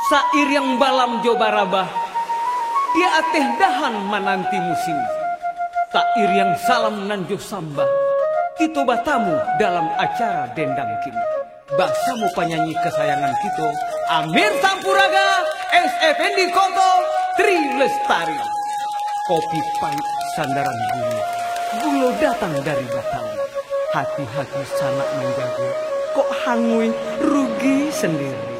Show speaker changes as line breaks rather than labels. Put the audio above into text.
Sair yang balam jobarabah, dia ateh dahan mananti musim. Sair yang salam nanjo samba, kita batamu dalam acara dendang kini. Basamu penyanyi kesayangan kita, Amir Sampuraga, S. Effendi Koto, Tri Lestari. Kopi pahit sandaran bumi, gulo datang dari Batawi. Hati-hati sanak menjaga, kok hangui rugi sendiri.